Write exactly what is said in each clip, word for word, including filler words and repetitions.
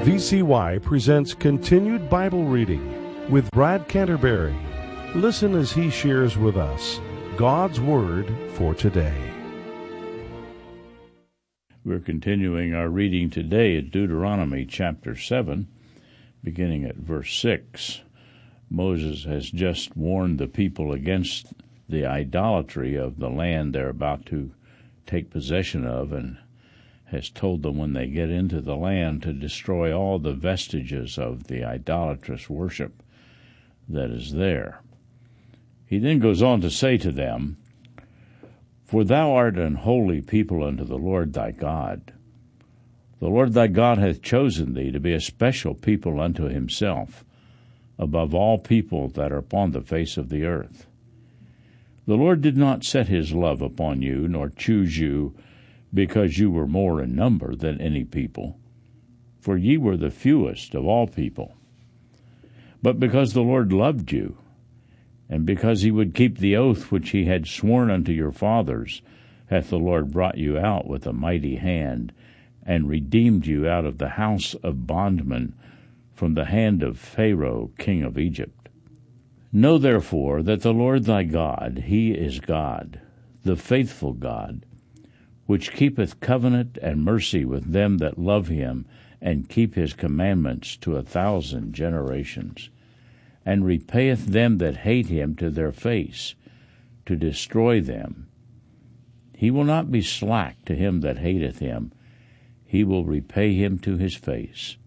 V C Y presents Continued Bible Reading with Brad Canterbury. Listen as he shares with us God's Word for today. We're continuing our reading today at Deuteronomy chapter seven, beginning at verse six. Moses has just warned the people against the idolatry of the land they're about to take possession of, and has told them when they get into the land to destroy all the vestiges of the idolatrous worship that is there. He then goes on to say to them, "For thou art an holy people unto the Lord thy God. The Lord thy God hath chosen thee to be a special people unto himself, above all people that are upon the face of the earth. The Lord did not set his love upon you, nor choose you, because you were more in number than any people, for ye were the fewest of all people. But because the Lord loved you, and because he would keep the oath which he had sworn unto your fathers, hath the Lord brought you out with a mighty hand, and redeemed you out of the house of bondmen, from the hand of Pharaoh king of Egypt. Know therefore that the Lord thy God, he is God, the faithful God, which keepeth covenant and mercy with them that love him, and keep his commandments to a thousand generations, and repayeth them that hate him to their face, to destroy them. He will not be slack to him that hateth him, he will repay him to his face.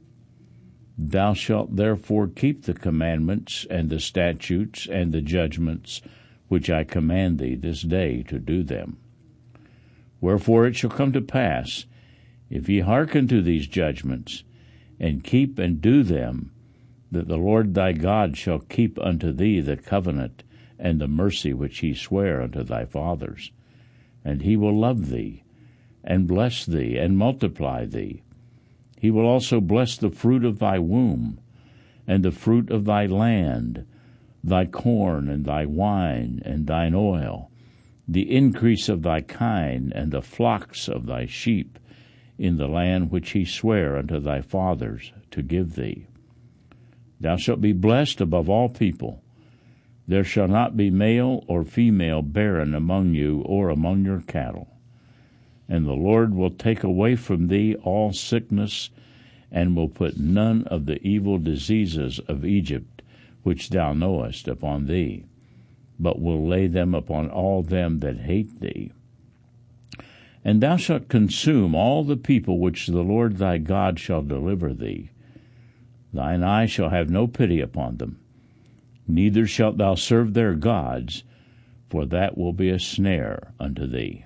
Thou shalt therefore keep the commandments and the statutes and the judgments which I command thee this day to do them. Wherefore it shall come to pass, if ye hearken to these judgments, and keep and do them, that the Lord thy God shall keep unto thee the covenant and the mercy which he sware unto thy fathers. And he will love thee, and bless thee, and multiply thee. He will also bless the fruit of thy womb, and the fruit of thy land, thy corn, and thy wine, and thine oil, the increase of thy kine, and the flocks of thy sheep, in the land which he sware unto thy fathers to give thee. Thou shalt be blessed above all people. There shall not be male or female barren among you or among your cattle. And the Lord will take away from thee all sickness, and will put none of the evil diseases of Egypt, which thou knowest, upon thee, but will lay them upon all them that hate thee. And thou shalt consume all the people which the Lord thy God shall deliver thee. Thine eye shall have no pity upon them, neither shalt thou serve their gods, for that will be a snare unto thee.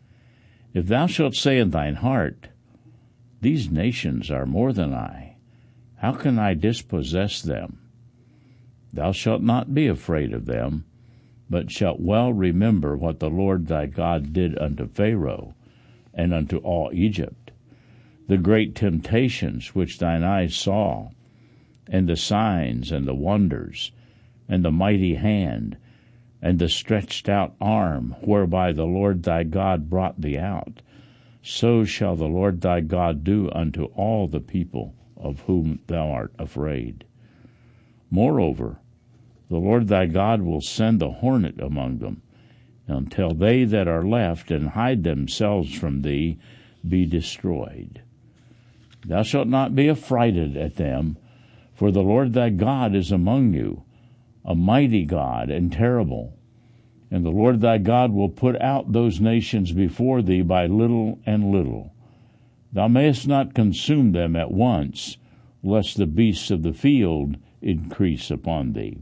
If thou shalt say in thine heart, These nations are more than I, how can I dispossess them? Thou shalt not be afraid of them, but shalt well remember what the Lord thy God did unto Pharaoh, and unto all Egypt, the great temptations which thine eyes saw, and the signs and the wonders, and the mighty hand, and the stretched out arm, whereby the Lord thy God brought thee out. So shall the Lord thy God do unto all the people of whom thou art afraid. Moreover, the Lord thy God will send the hornet among them, until they that are left and hide themselves from thee be destroyed. Thou shalt not be affrighted at them, for the Lord thy God is among you, a mighty God and terrible. And the Lord thy God will put out those nations before thee by little and little. Thou mayest not consume them at once, lest the beasts of the field increase upon thee.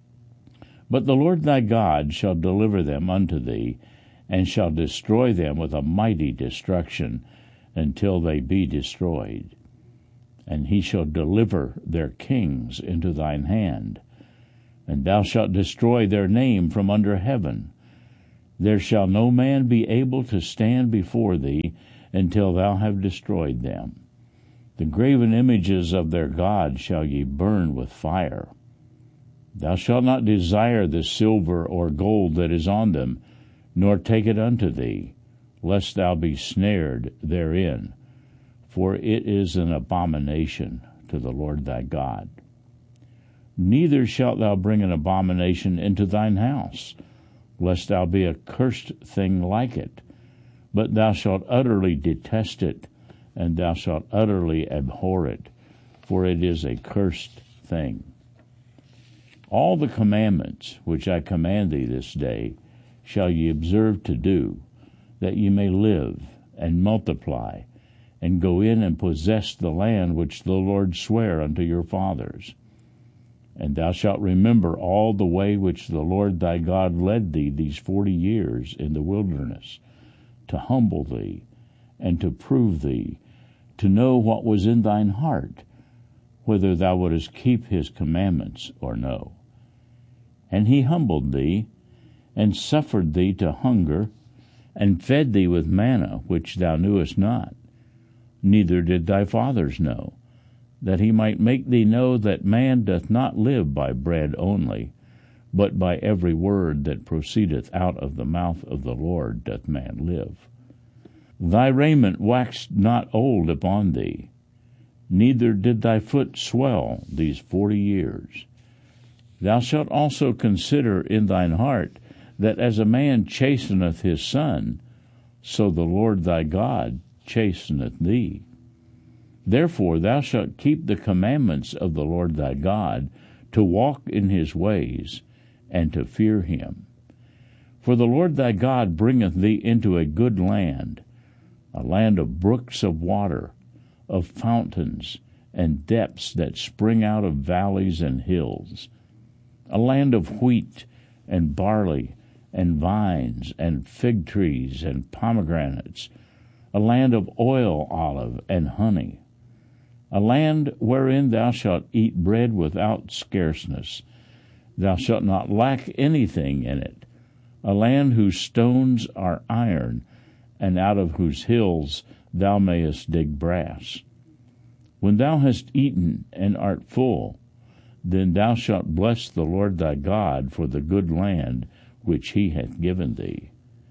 But the Lord thy God shall deliver them unto thee, and shall destroy them with a mighty destruction, until they be destroyed. And he shall deliver their kings into thine hand, and thou shalt destroy their name from under heaven. There shall no man be able to stand before thee until thou have destroyed them. The graven images of their gods shall ye burn with fire. Thou shalt not desire the silver or gold that is on them, nor take it unto thee, lest thou be snared therein. For it is an abomination to the Lord thy God. Neither shalt thou bring an abomination into thine house, lest thou be a cursed thing like it, but thou shalt utterly detest it, and thou shalt utterly abhor it, for it is a cursed thing. All the commandments which I command thee this day shall ye observe to do, that ye may live and multiply, and go in and possess the land which the Lord sware unto your fathers. And thou shalt remember all the way which the Lord thy God led thee these forty years in the wilderness, to humble thee, and to prove thee, to know what was in thine heart, whether thou wouldest keep his commandments or no. And he humbled thee, and suffered thee to hunger, and fed thee with manna which thou knewest not, neither did thy fathers know, that he might make thee know that man doth not live by bread only, but by every word that proceedeth out of the mouth of the Lord doth man live. Thy raiment waxed not old upon thee, neither did thy foot swell these forty years. Thou shalt also consider in thine heart that as a man chasteneth his son, so the Lord thy God chasteneth thee. Therefore thou shalt keep the commandments of the Lord thy God, to walk in his ways, and to fear him. For the Lord thy God bringeth thee into a good land, a land of brooks of water, of fountains, and depths that spring out of valleys and hills, a land of wheat and barley, and vines, and fig trees, and pomegranates, a land of oil, olive, and honey, a land wherein thou shalt eat bread without scarceness, thou shalt not lack anything in it, a land whose stones are iron, and out of whose hills thou mayest dig brass. When thou hast eaten and art full, then thou shalt bless the Lord thy God for the good land which he hath given thee.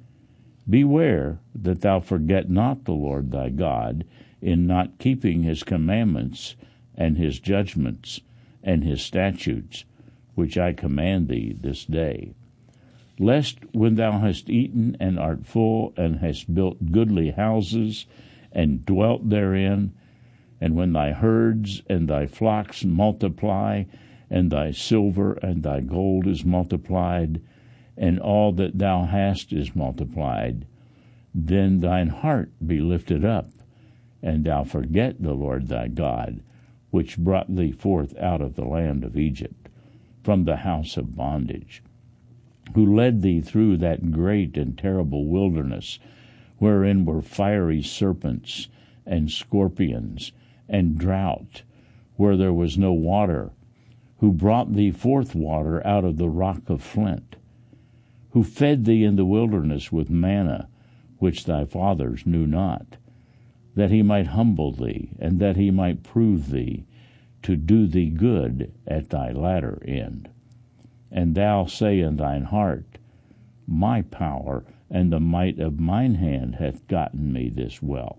Beware that thou forget not the Lord thy God in not keeping his commandments and his judgments and his statutes, which I command thee this day. Lest when thou hast eaten and art full, and hast built goodly houses, and dwelt therein, and when thy herds and thy flocks multiply, and thy silver and thy gold is multiplied, and all that thou hast is multiplied, then thine heart be lifted up, and thou forget the Lord thy God, which brought thee forth out of the land of Egypt, from the house of bondage, who led thee through that great and terrible wilderness, wherein were fiery serpents, and scorpions, and drought, where there was no water, who brought thee forth water out of the rock of flint, who fed thee in the wilderness with manna, which thy fathers knew not, that he might humble thee, and that he might prove thee, to do thee good at thy latter end. And thou say in thine heart, My power and the might of mine hand hath gotten me this wealth.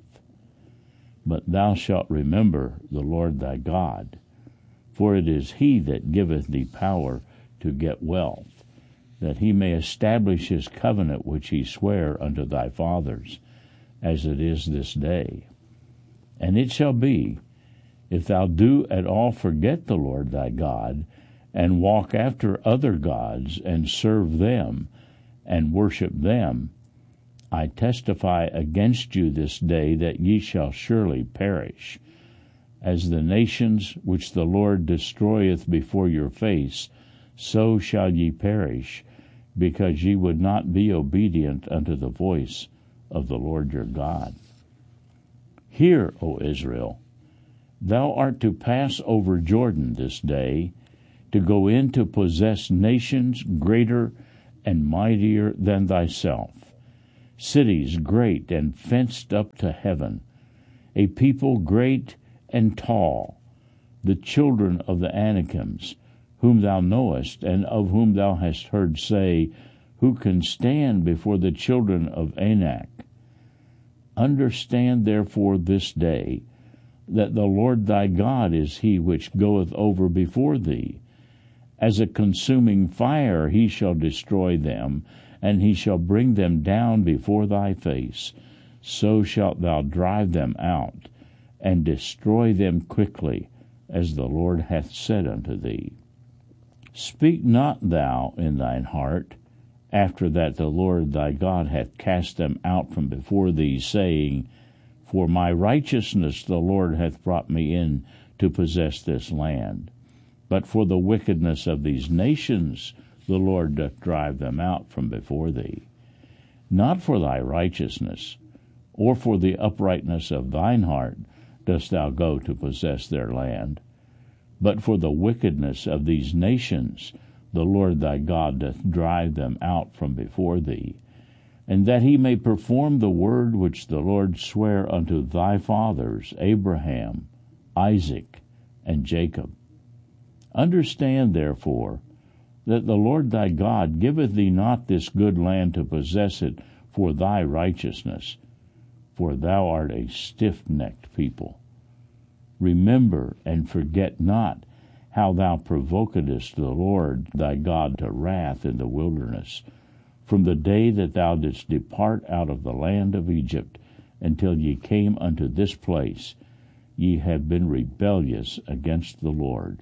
But thou shalt remember the Lord thy God, for it is he that giveth thee power to get wealth, that he may establish his covenant which he sware unto thy fathers, as it is this day. And it shall be, if thou do at all forget the Lord thy God, and walk after other gods, and serve them, and worship them, I testify against you this day that ye shall surely perish. As the nations which the Lord destroyeth before your face, so shall ye perish, because ye would not be obedient unto the voice of the Lord your God. Hear, O Israel, thou art to pass over Jordan this day, to go in to possess nations greater and mightier than thyself, cities great and fenced up to heaven, a people great and tall, the children of the Anakims, whom thou knowest, and of whom thou hast heard say, Who can stand before the children of Anak? Understand therefore this day that the Lord thy God is he which goeth over before thee. As a consuming fire he shall destroy them, and he shall bring them down before thy face. So shalt thou drive them out, and destroy them quickly, as the Lord hath said unto thee. Speak not thou in thine heart, after that the Lord thy God hath cast them out from before thee, saying, For my righteousness the Lord hath brought me in to possess this land. But for the wickedness of these nations the Lord doth drive them out from before thee. Not for thy righteousness, or for the uprightness of thine heart, dost thou go to possess their land, but for the wickedness of these nations the Lord thy God doth drive them out from before thee, and that he may perform the word which the Lord sware unto thy fathers, Abraham, Isaac, and Jacob. Understand, therefore, that the Lord thy God giveth thee not this good land to possess it for thy righteousness, for thou art a stiff-necked people. Remember and forget not how thou provokedst the Lord thy God to wrath in the wilderness, from the day that thou didst depart out of the land of Egypt, until ye came unto this place. Ye have been rebellious against the Lord.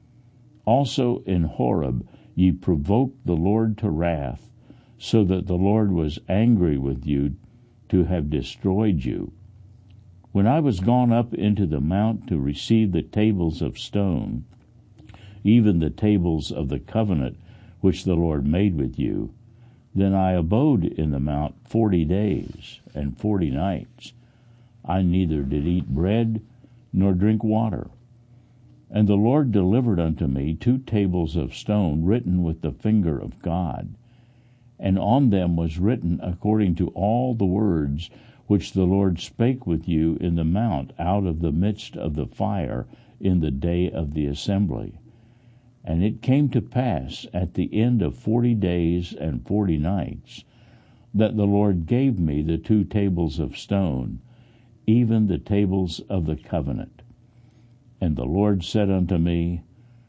Also in Horeb ye provoked the Lord to wrath, so that the Lord was angry with you to have destroyed you. When I was gone up into the mount to receive the tables of stone, even the tables of the covenant which the Lord made with you, then I abode in the mount forty days and forty nights. I neither did eat bread nor drink water. And the Lord delivered unto me two tables of stone written with the finger of God, and on them was written according to all the words which the Lord spake with you in the mount out of the midst of the fire in the day of the assembly. And it came to pass at the end of forty days and forty nights that the Lord gave me the two tables of stone, even the tables of the covenant. And the Lord said unto me,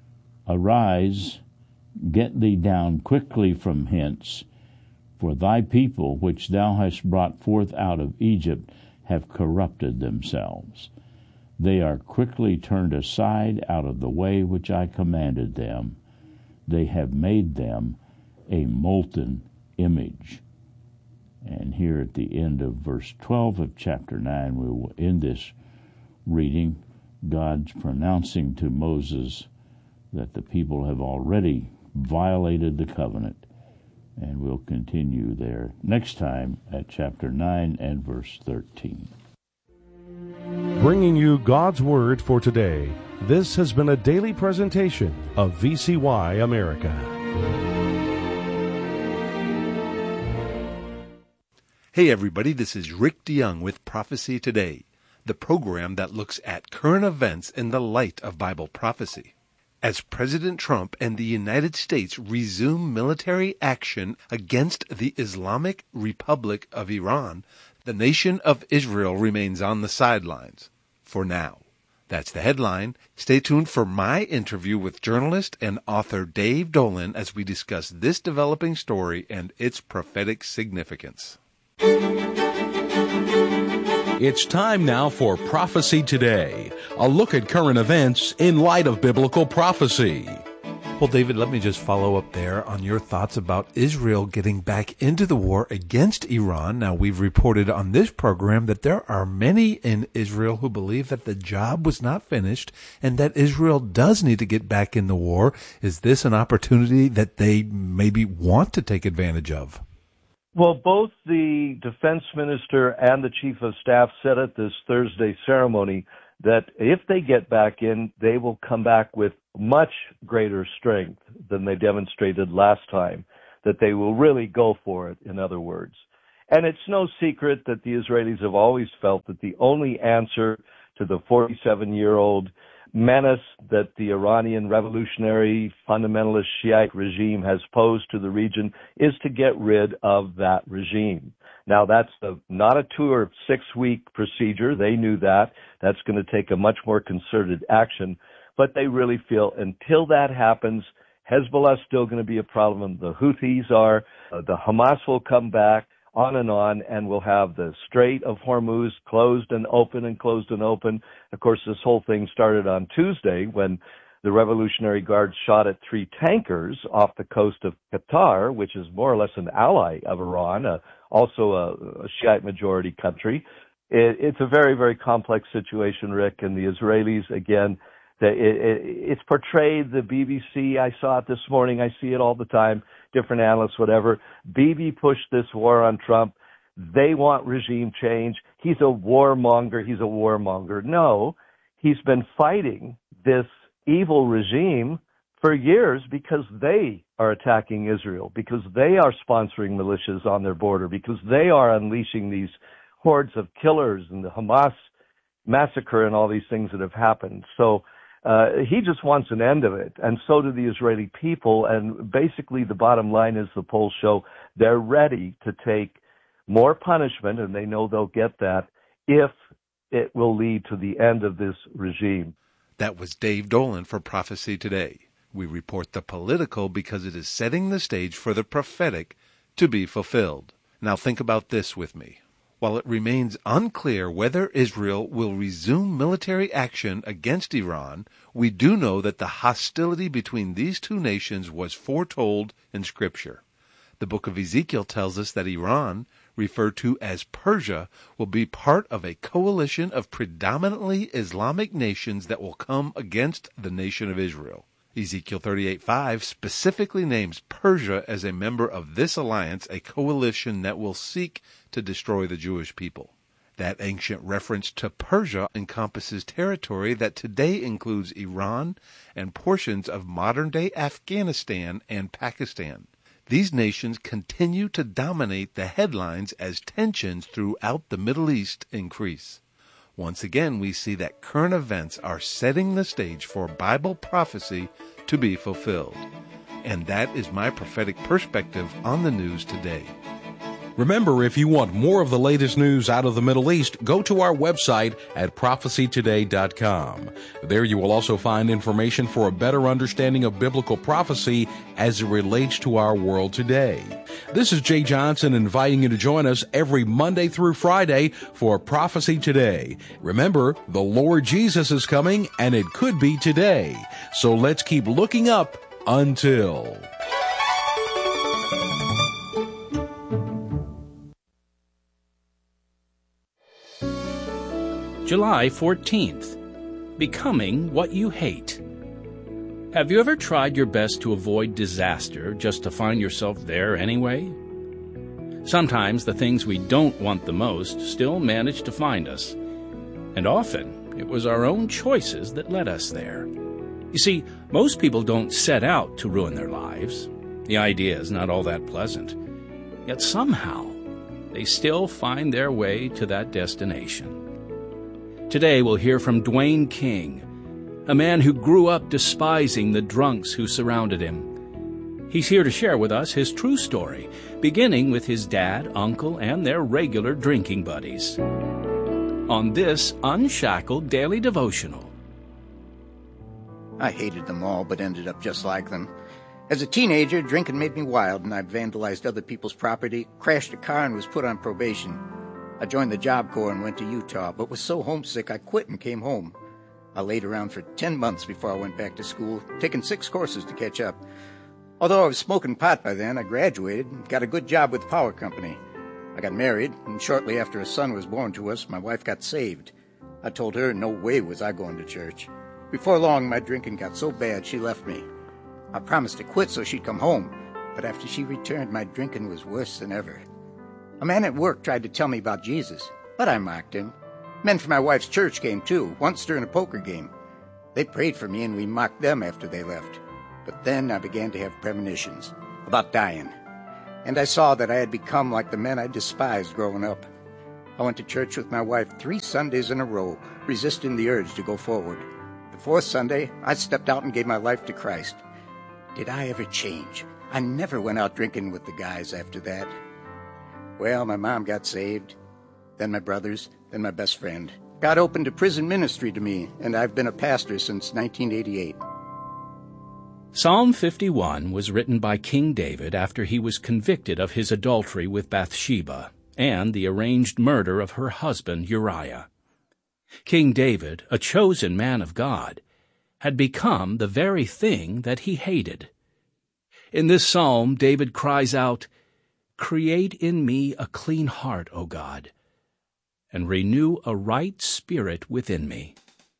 Arise, get thee down quickly from hence, for thy people which thou hast brought forth out of Egypt have corrupted themselves. They are quickly turned aside out of the way which I commanded them. They have made them a molten image. And here at the end of verse twelve of chapter nine, we will end this reading. God's pronouncing to Moses that the people have already violated the covenant. And we'll continue there next time at chapter nine and verse thirteen. Bringing you God's Word for today, this has been a daily presentation of V C Y America. Hey everybody, this is Rick DeYoung with Prophecy Today, the program that looks at current events in the light of Bible prophecy. As President Trump and the United States resume military action against the Islamic Republic of Iran, the nation of Israel remains on the sidelines, for now. That's the headline. Stay tuned for my interview with journalist and author Dave Dolan as we discuss this developing story and its prophetic significance. It's time now for Prophecy Today, a look at current events in light of biblical prophecy. Well, David, let me just follow up there on your thoughts about Israel getting back into the war against Iran. Now, we've reported on this program that there are many in Israel who believe that the job was not finished and that Israel does need to get back in the war. Is this an opportunity that they maybe want to take advantage of? Well, both the defense minister and the chief of staff said at this Thursday ceremony that if they get back in, they will come back with much greater strength than they demonstrated last time, that they will really go for it, in other words. And it's no secret that the Israelis have always felt that the only answer to the forty-seven-year-old menace that the Iranian revolutionary fundamentalist Shiite regime has posed to the region is to get rid of that regime. Now, that's a, not a two or six-week procedure. They knew that. That's going to take a much more concerted action. But they really feel until that happens, Hezbollah is still going to be a problem. The Houthis are. Uh, the Hamas will come back, on and on, and we'll have the Strait of Hormuz closed and open and closed and open. Of course, this whole thing started on Tuesday when the Revolutionary Guard shot at three tankers off the coast of Qatar, which is more or less an ally of Iran, uh, also a, a Shiite-majority country. It, it's a very, very complex situation, Rick, and the Israelis, again, the, it, it, it's portrayed, the B B C, I saw it this morning, I see it all the time, different analysts, whatever. Bibi pushed this war on Trump. They want regime change. He's a warmonger. He's a warmonger. No, he's been fighting this evil regime for years because they are attacking Israel, because they are sponsoring militias on their border, because they are unleashing these hordes of killers and the Hamas massacre and all these things that have happened. So uh, he just wants an end of it, and so do the Israeli people. And basically the bottom line is the polls show they're ready to take more punishment, and they know they'll get that if it will lead to the end of this regime. That was Dave Dolan for Prophecy Today. We report the political because it is setting the stage for the prophetic to be fulfilled. Now think about this with me. While it remains unclear whether Israel will resume military action against Iran, we do know that the hostility between these two nations was foretold in Scripture. The book of Ezekiel tells us that Iran, referred to as Persia, will be part of a coalition of predominantly Islamic nations that will come against the nation of Israel. Ezekiel thirty-eight five specifically names Persia as a member of this alliance, a coalition that will seek to destroy the Jewish people. That ancient reference to Persia encompasses territory that today includes Iran and portions of modern-day Afghanistan and Pakistan. These nations continue to dominate the headlines as tensions throughout the Middle East increase. Once again, we see that current events are setting the stage for Bible prophecy to be fulfilled. And that is my prophetic perspective on the news today. Remember, if you want more of the latest news out of the Middle East, go to our website at prophecy today dot com. There you will also find information for a better understanding of biblical prophecy as it relates to our world today. This is Jay Johnson inviting you to join us every Monday through Friday for Prophecy Today. Remember, the Lord Jesus is coming, and it could be today. So let's keep looking up until... July fourteenth, Becoming What You Hate. Have you ever tried your best to avoid disaster just to find yourself there anyway? Sometimes the things we don't want the most still manage to find us. And often, it was our own choices that led us there. You see, most people don't set out to ruin their lives. The idea is not all that pleasant. Yet somehow, they still find their way to that destination. Today we'll hear from Dwayne King, a man who grew up despising the drunks who surrounded him. He's here to share with us his true story, beginning with his dad, uncle, and their regular drinking buddies. On this Unshackled Daily Devotional. I hated them all, but ended up just like them. As a teenager, drinking made me wild, and I vandalized other people's property, crashed a car, and was put on probation. I joined the Job Corps and went to Utah, but was so homesick I quit and came home. I laid around for ten months before I went back to school, taking six courses to catch up. Although I was smoking pot by then, I graduated and got a good job with the power company. I got married, and shortly after a son was born to us, my wife got saved. I told her no way was I going to church. Before long, my drinking got so bad she left me. I promised to quit so she'd come home, but after she returned, my drinking was worse than ever. A man at work tried to tell me about Jesus, but I mocked him. Men from my wife's church came too, once during a poker game. They prayed for me and we mocked them after they left. But then I began to have premonitions about dying. And I saw that I had become like the men I despised growing up. I went to church with my wife three Sundays in a row, resisting the urge to go forward. The fourth Sunday, I stepped out and gave my life to Christ. Did I ever change? I never went out drinking with the guys after that. Well, my mom got saved, then my brothers, then my best friend. God opened a prison ministry to me, and I've been a pastor since nineteen eighty-eight. Psalm fifty-one was written by King David after he was convicted of his adultery with Bathsheba and the arranged murder of her husband Uriah. King David, a chosen man of God, had become the very thing that he hated. In this psalm, David cries out, "Create in me a clean heart, O God, and renew a right spirit within me."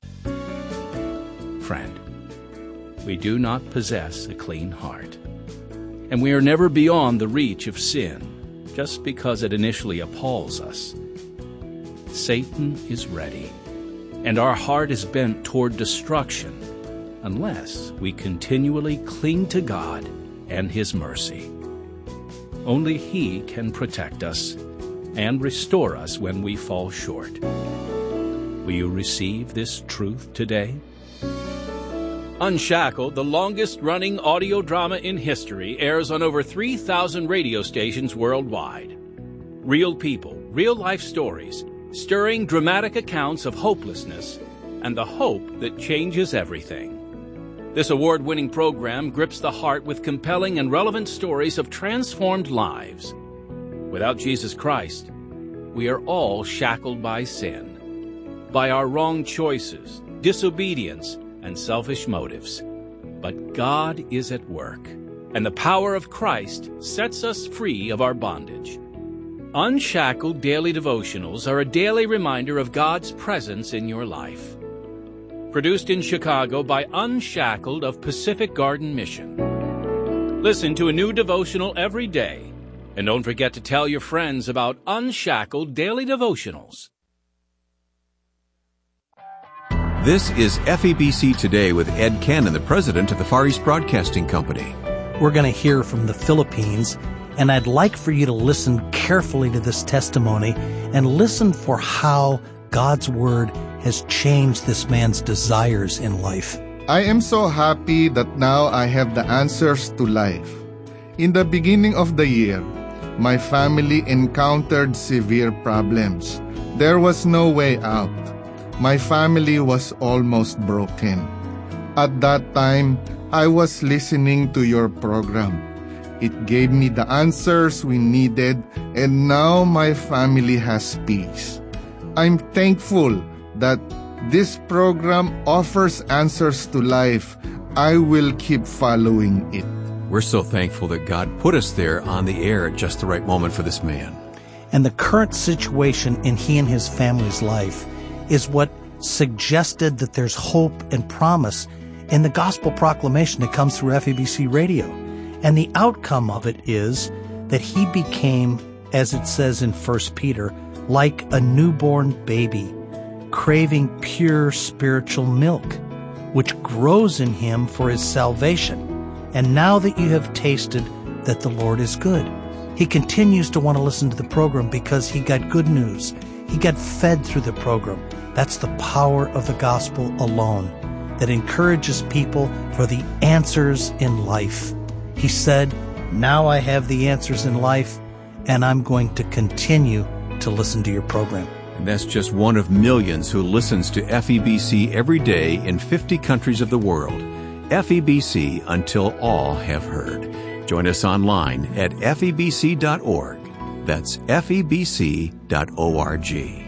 Friend, we do not possess a clean heart, and we are never beyond the reach of sin just because it initially appalls us. Satan is ready, and our heart is bent toward destruction unless we continually cling to God and His mercy. Only He can protect us and restore us when we fall short. Will you receive this truth today? Unshackled, the longest-running audio drama in history, airs on over three thousand radio stations worldwide. Real people, real-life stories, stirring dramatic accounts of hopelessness and the hope that changes everything. This award-winning program grips the heart with compelling and relevant stories of transformed lives. Without Jesus Christ, we are all shackled by sin, by our wrong choices, disobedience, and selfish motives. But God is at work, and the power of Christ sets us free of our bondage. Unshackled Daily Devotionals are a daily reminder of God's presence in your life. Produced in Chicago by Unshackled of Pacific Garden Mission. Listen to a new devotional every day, and don't forget to tell your friends about Unshackled Daily Devotionals. This is F E B C Today with Ed Cannon, the president of the Far East Broadcasting Company. We're going to hear from the Philippines, and I'd like for you to listen carefully to this testimony and listen for how God's Word has changed this man's desires in life. I am so happy that now I have the answers to life. In the beginning of the year, my family encountered severe problems. There was no way out. My family was almost broken. At that time, I was listening to your program. It gave me the answers we needed, and now my family has peace. I'm thankful that this program offers answers to life. I will keep following it. We're so thankful that God put us there on the air at just the right moment for this man. And the current situation in he and his family's life is what suggested that there's hope and promise in the gospel proclamation that comes through F E B C Radio. And the outcome of it is that he became, as it says in First Peter, like a newborn baby, craving pure spiritual milk, which grows in him for his salvation. And now that you have tasted that the Lord is good, he continues to want to listen to the program because he got good news. He got fed through the program. That's the power of the gospel alone that encourages people for the answers in life. He said, now I have the answers in life, and I'm going to continue to listen to your program. And that's just one of millions who listens to F E B C every day in fifty countries of the world. F E B C until all have heard. Join us online at F E B C dot org. That's F E B C dot org.